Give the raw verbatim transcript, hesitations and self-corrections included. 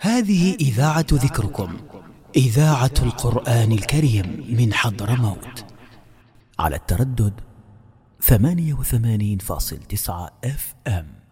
هذه إذاعة ذكركم، إذاعة القرآن الكريم من حضرموت، على التردد ثمانية وثمانين فاصل تسعة اف ام.